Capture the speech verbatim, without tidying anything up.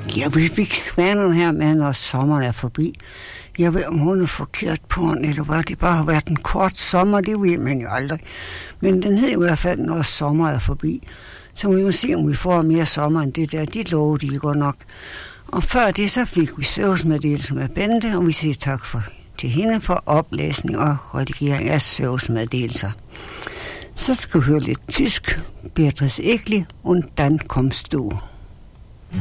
Ja, vi fik svanerne her med, når sommeren er forbi. Jeg ved, om hun er forkert på den, eller hvad. Det bare har været en kort sommer, det ved man jo aldrig. Men den hed i hvert fald, når sommer er forbi. Så vi må se, om vi får mere sommer end det der. De lovede de godt nok. Og før det, så fik vi servicemeddelelser med Bente, og vi siger tak for, til hende for oplæsning og redigering af servicemeddelelser. Så skal vi høre lidt tysk. Beatrice Egli, und dann kommst du.